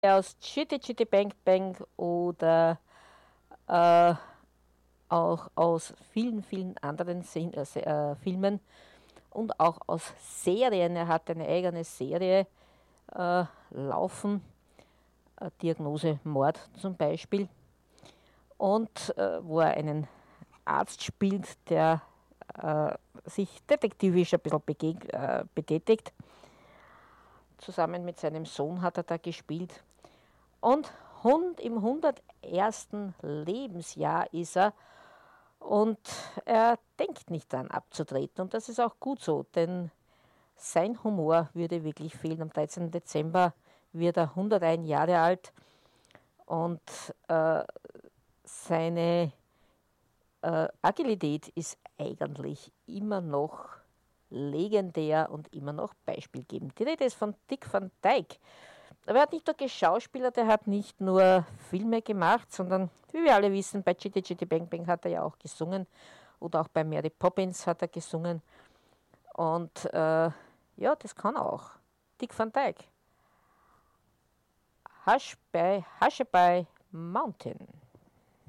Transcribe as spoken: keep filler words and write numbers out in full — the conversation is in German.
aus Chitty Chitty Bang Bang oder äh, auch aus vielen, vielen anderen Sen äh, Se- äh, Filmen und auch aus Serien. Er hat eine eigene Serie äh, laufen, äh, Diagnose Mord zum Beispiel, und äh, wo er einen Arzt spielt, der äh, sich detektivisch ein bisschen begeg äh, betätigt. Zusammen mit seinem Sohn hat er da gespielt. Und Hund im hundertersten Lebensjahr ist er und er denkt nicht daran abzutreten. Und das ist auch gut so, denn sein Humor würde wirklich fehlen. Am dreizehnten Dezember wird er hunderteins Jahre alt und äh, seine äh, Agilität ist eigentlich immer noch legendär und immer noch beispielgebend. Die Rede ist von Dick Van Dyke. Aber er hat nicht nur geschauspielert, er hat nicht nur Filme gemacht, sondern, wie wir alle wissen, bei Chitty Chitty Bang Bang hat er ja auch gesungen oder auch bei Mary Poppins hat er gesungen. Und äh, ja, das kann er auch. Dick Van Dyke. Hush by Hushabye Mountain.